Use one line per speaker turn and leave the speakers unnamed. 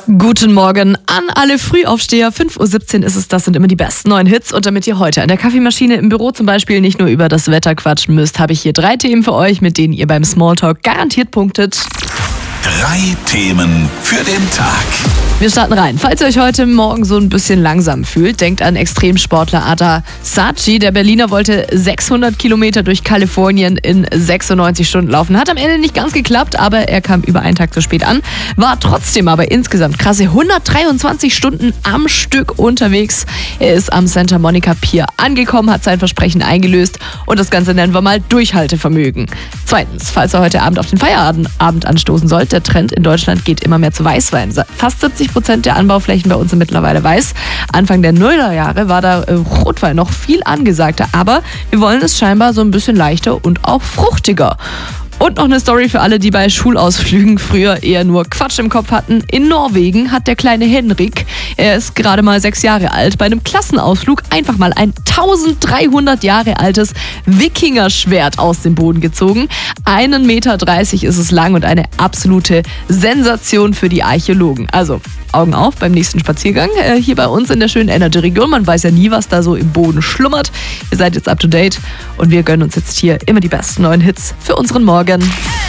Guten Morgen an alle Frühaufsteher. 5:17 Uhr ist es, das sind immer die besten neuen Hits. Und damit ihr heute an der Kaffeemaschine im Büro zum Beispiel nicht nur über das Wetter quatschen müsst, habe ich hier 3 Themen für euch, mit denen ihr beim Smalltalk garantiert punktet.
3 Themen für den Tag.
Wir starten rein. Falls ihr euch heute Morgen so ein bisschen langsam fühlt, denkt an Extremsportler Ada Saatchi. Der Berliner wollte 600 Kilometer durch Kalifornien in 96 Stunden laufen. Hat am Ende nicht ganz geklappt, aber er kam über einen Tag zu spät an. War trotzdem aber insgesamt krasse 123 Stunden am Stück unterwegs. Er ist am Santa Monica Pier angekommen, hat sein Versprechen eingelöst und das Ganze nennen wir mal Durchhaltevermögen. Zweitens, falls ihr heute Abend auf den Feierabend anstoßen sollt, der Trend in Deutschland geht immer mehr zu Weißwein. Fast 70% der Anbauflächen bei uns sind mittlerweile weiß. Anfang der Nullerjahre war da Rotwein noch viel angesagter, aber wir wollen es scheinbar so ein bisschen leichter und auch fruchtiger. Und noch eine Story für alle, die bei Schulausflügen früher eher nur Quatsch im Kopf hatten. In Norwegen hat der kleine Henrik, er ist gerade mal 6 Jahre alt, bei einem Klassenausflug einfach mal ein 1300 Jahre altes Wikingerschwert aus dem Boden gezogen. 1,30 Meter ist es lang und eine absolute Sensation für die Archäologen. Also Augen auf beim nächsten Spaziergang hier bei uns in der schönen Energy-Region. Man weiß ja nie, was da so im Boden schlummert. Ihr seid jetzt up to date und wir gönnen uns jetzt hier immer die besten neuen Hits für unseren Morgen.